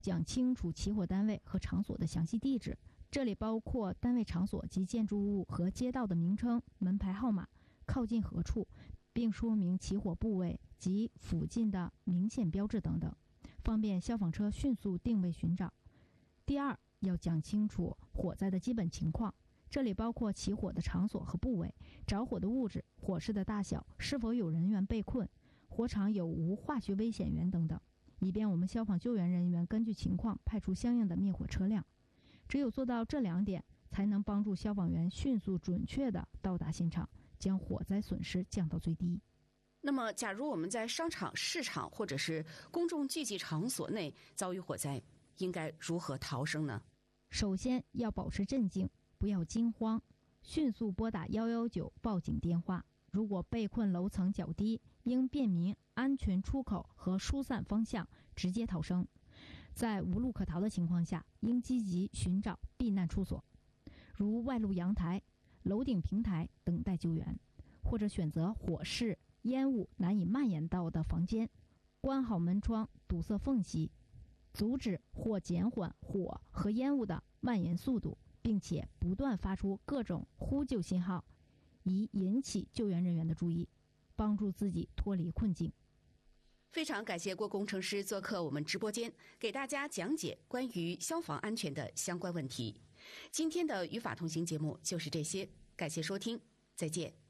讲清楚起火单位和场所的详细地址，这里包括单位场所及建筑物和街道的名称、门牌号码、靠近何处，并说明起火部位及附近的明显标志等等，方便消防车迅速定位寻找。第二，要讲清楚火灾的基本情况，这里包括起火的场所和部位、着火的物质、火势的大小、是否有人员被困、火场有无化学危险源等等，以便我们消防救援人员根据情况派出相应的灭火车辆。只有做到这2点，才能帮助消防员迅速准确地到达现场，将火灾损失降到最低。 那么假如我们在商场、市场或者是公众聚集场所内遭遇火灾，应该如何逃生呢？ 首先要保持镇静，不要惊慌，迅速拨打119报警电话。如果被困楼层较低，应便明安全出口和疏散方向，直接逃生。在无路可逃的情况下，应积极寻找避难处所，如外露阳台、楼顶平台等待救援，或者选择火势、烟雾难以蔓延到的房间，关好门窗，堵塞缝隙，阻止或减缓火和烟雾的蔓延速度，并且不断发出各种呼救信号，以引起救援人员的注意，帮助自己脱离困境。 非常感谢郭工程师做客我们直播间，给大家讲解关于消防安全的相关问题。今天的与法同行节目就是这些，感谢收听，再见。